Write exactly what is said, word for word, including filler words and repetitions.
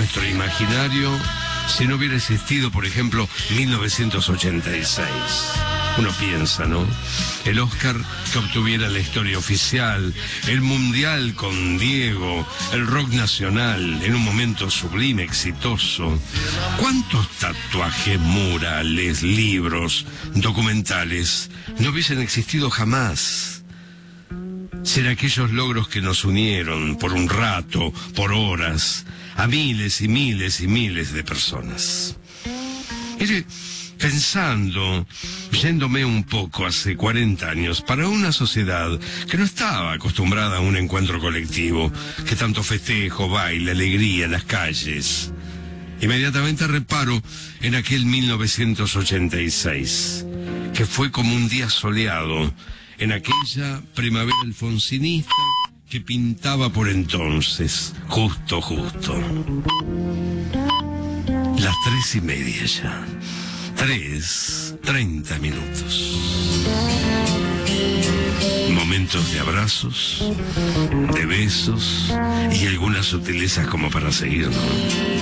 nuestro imaginario si no hubiera existido, por ejemplo, mil novecientos ochenta y seis. Uno piensa, ¿no? El Oscar que obtuviera la historia oficial, el Mundial con Diego, el rock nacional en un momento sublime, exitoso. ¿Cuántos tatuajes, murales, libros, documentales no hubiesen existido jamás? Sin aquellos logros que nos unieron por un rato, por horas, a miles y miles y miles de personas. Mire, pensando, yéndome un poco hace cuarenta años, para una sociedad que no estaba acostumbrada a un encuentro colectivo, que tanto festejo, baile, alegría en las calles. Inmediatamente reparo en aquel mil novecientos ochenta y seis, que fue como un día soleado, en aquella primavera alfonsinista que pintaba por entonces, justo, justo. Las tres y media ya. Tres, treinta minutos. Momentos de abrazos, de besos y algunas sutilezas como para seguir, ¿no?